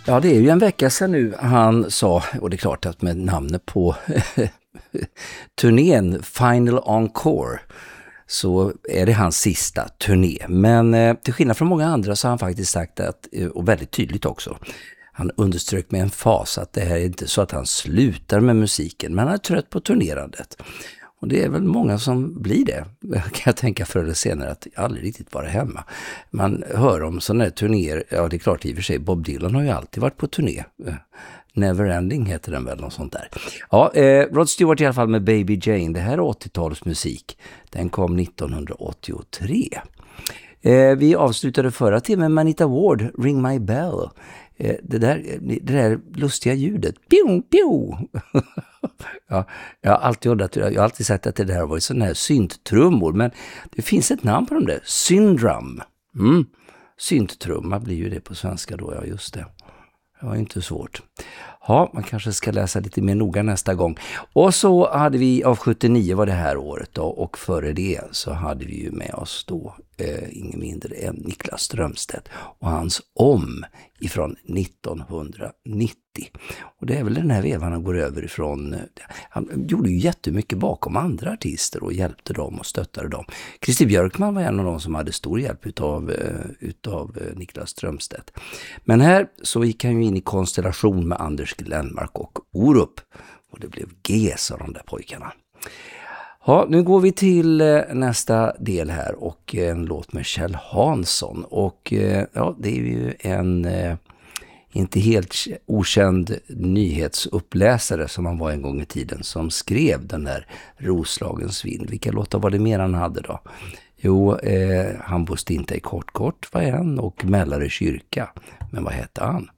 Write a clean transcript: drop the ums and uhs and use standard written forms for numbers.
Ja, det är ju en vecka sedan nu han sa, och det är klart att med namnet på turnén Final Encore så är det hans sista turné. Men till skillnad från många andra så har han faktiskt sagt att, och väldigt tydligt också, han underströk med en fas att det här är inte så att han slutar med musiken, men han är trött på turnerandet. Och det är väl många som blir det, kan jag tänka förr eller senare, att aldrig riktigt vara hemma. Man hör om sådana här turnéer, ja det är klart i och för sig, Bob Dylan har ju alltid varit på turné. Neverending heter den väl, något sånt där. Ja, Rod Stewart i alla fall med Baby Jane, det här är 80-talsmusik. Den kom 1983. Vi avslutade förra timmen med Anita Ward, Ring My Bell. Det där lustiga ljudet. Piu, piu. Ja, jag har alltid sagt att det där var sådana här synttrummor, men det finns ett namn på dem där. Syndrum. Synttrumma blir ju det på svenska då, ja just det. Det var inte svårt. Ja, man kanske ska läsa lite mer noga nästa gång. Och så hade vi, av 79 var det här året då, och före det så hade vi ju med oss då ingen mindre än Niklas Strömstedt och hans Om ifrån 1990. Och det är väl den här vevan han går över ifrån. Han gjorde ju jättemycket bakom andra artister och hjälpte dem och stöttade dem. Christer Björkman var en av de som hade stor hjälp utav Niklas Strömstedt. Men här så gick han ju in i konstellation med Anders Glenmark och Orup. Och det blev G, sa de där pojkarna. Ja, nu går vi till nästa del här och en låt med Kjell Hansson. Och ja, det är ju en inte helt okänd nyhetsuppläsare som han var en gång i tiden som skrev den där Roslagens vind. Vilka låtar var det mer han hade då? Jo, han boste inte i kort var en och Mällare kyrka. Men vad hette han?